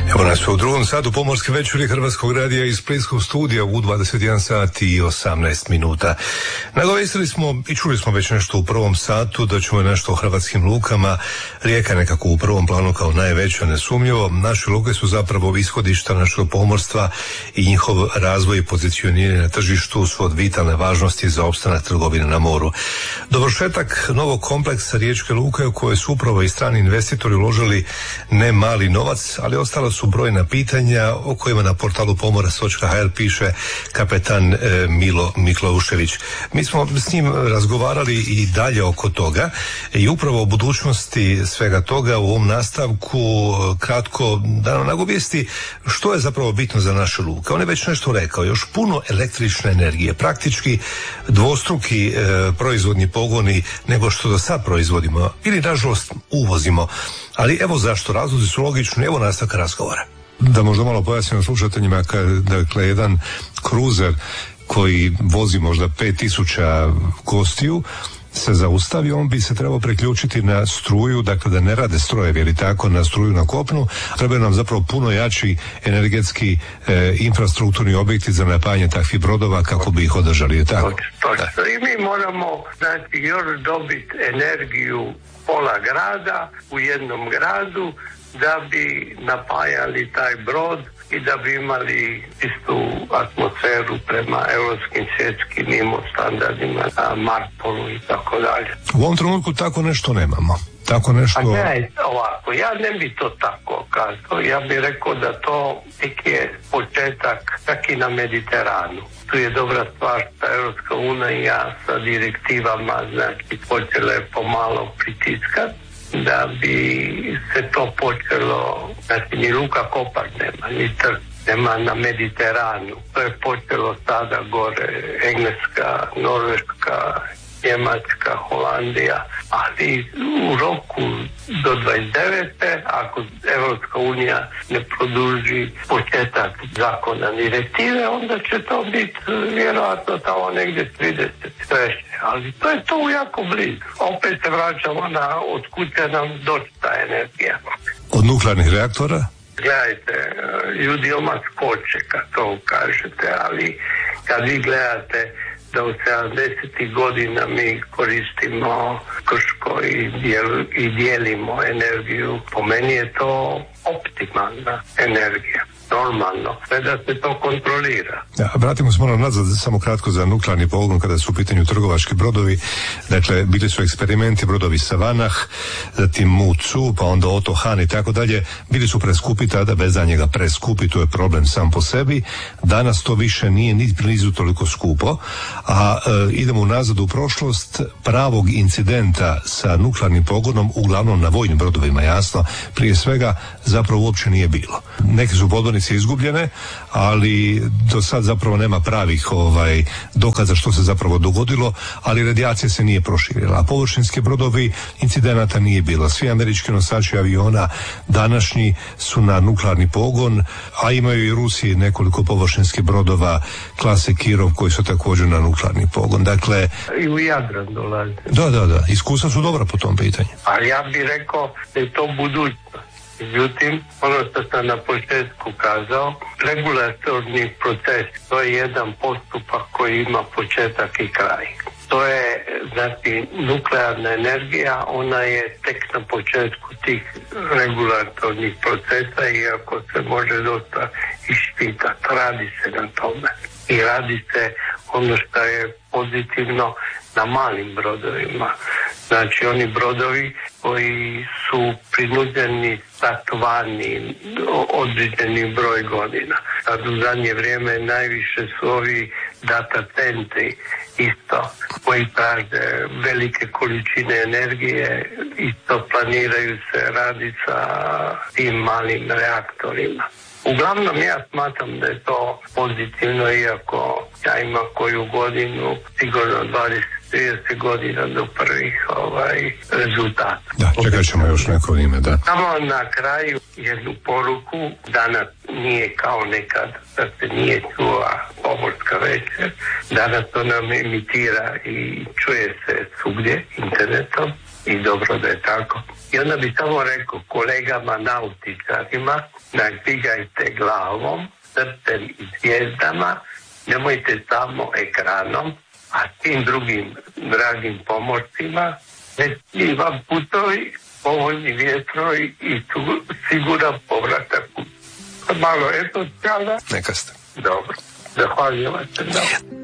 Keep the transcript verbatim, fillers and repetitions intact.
Evo nas u drugom satu pomorske večeri Hrvatskog radija iz Splitskog studija u dvadeset jedan sat i osamnaest minuta. Nagovestili smo i čuli smo već nešto u prvom satu, da ćemo nešto o hrvatskim lukama. Rijeka nekako u prvom planu kao najveća, nesumnjivo. Naše luke su zapravo ishodišta našeg pomorstva i njihov razvoj i pozicioniranje na tržištu su od vitalne važnosti za opstanak trgovine na moru. Dovršetak novog kompleksa riječke luke u kojoj su upravo i strani investitori uložili ne mali novac, ali ostala su brojna pitanja o kojima na portalu pomorac točka ha er piše kapetan e, Milo Mikloušević. Mi smo s njim razgovarali i dalje oko toga i upravo o budućnosti svega toga u ovom nastavku kratko da nam nagovijesti što je zapravo bitno za naše luke. On je već nešto rekao, još puno električne energije, praktički dvostruki e, proizvodni pogoni nego što do sad proizvodimo ili nažalost uvozimo. Ali evo zašto, razlozi su logični, evo nastavka razgovora. Da možda malo pojasnimo slušateljima, dakle jedan kruzer koji vozi možda pet tisuća gostiju se zaustavi, on bi se trebao priključiti na struju, dakle da ne rade strojevi ili tako, na struju na kopnu. Trebaju nam zapravo puno jači energetski e, infrastrukturni objekti za napajanje takvih brodova kako bi ih održali, je tako? Točno. I mi moramo, znači, još dobiti energiju pola grada u jednom gradu da bi napajali taj brod i da bi imali istu atmosferu prema europskim, svjetskim I M O standardima, Marpolu i tako dalje. U ovom trenutku tako nešto nemamo. Tako nešto... A ne, ovako, ja ne bi to tako kazao. Ja bih rekao da to tek je početak čak i na Mediteranu. Tu je dobra stvar što Europska unija sa direktivama, znači, počele pomalo pritiskat da bi se to počelo, znači ni Luka Kopar nema, ni Trst nema na Mediteranu. To je počelo sada gore, Engleska, Norveška, Njemačka, Holandija, ali u roku do dvadeset devete ako Evropska unija ne produži početak zakona direktive, onda će to biti vjerojatno tamo negdje trideset treće Ali to je to jako blizu. Opet se vraćamo na od kuće nam doći ta energija. Od nuklearnih reaktora? Gledajte, ljudi oma skoče kad to kažete, ali kad vi gledate da u sedamdesetih godina mi koristimo Krško i, dijel, i dijelimo energiju, po meni je to optimalna energija. Normalno, sve da se to kontrolira. Ja, vratimo se malo nazad samo kratko za nuklearni pogon kada su u pitanju trgovački brodovi. Dakle, bili su eksperimenti, brodovi Savanah, zatim Mucu, pa onda Otto Hahn i tako dalje. Bili su preskupi tada, bez danjega preskupi, to je problem sam po sebi. Danas to više nije ni blizu toliko skupo, a e, idemo nazad u prošlost. Pravog incidenta sa nuklearnim pogonom, uglavnom na vojnim brodovima, jasno, prije svega zapravo uopće nije bilo. Neki su podvodnice izgubljene, ali do sad zapravo nema pravih ovaj dokaza što se zapravo dogodilo, ali radijacija se nije proširila. A površinski brodovi, incidenata nije bilo. Svi američki nosači aviona današnji su na nuklearni pogon, a imaju i Rusiji nekoliko površinskih brodova klase Kirov koji su također na nuklearni pogon. Dakle, i u Jadran dolaze. Da, da, da. Iskustva su dobra po tom pitanju. Ali ja bih rekao da je to budućnost. Međutim, ono što sam na početku kazao, regulatorni proces, to je jedan postupak koji ima početak i kraj. To je, znači, nuklearna energija, ona je tek na početku tih regulatornih procesa, iako se može dosta išpitati, radi se na tome. I radi se ono što je pozitivno na malim brodovima. Znači oni brodovi koji su prinuđeni stati vani određeni broj godina. Sad u zadnje vrijeme najviše su ovi data centri isto koji traže velike količine energije, isto planiraju se raditi sa tim malim reaktorima. Uglavnom ja smatram da je to pozitivno, iako ja imam koju godinu, sigurno dvadeset do trideset godina do prvih ovaj, rezultata. Da, čekat ćemo još neko ime, da. Samo na kraju jednu poruku, danas nije kao nekad, da se nije čula pomorska večer, danas to nam emitira i čuje se svugdje internetom. i dobro da je tako. I onda bi samo rekao kolegama nautičarima, napigajte glavom, srcem i zvijezdama, nemojte samo ekranom, a tim drugim dragim pomorcima, već vam putovi, povoljni vjetrovi i tu siguran povratak. Malo eto, čala. Neka ste. Dobro, zahvaljujem se.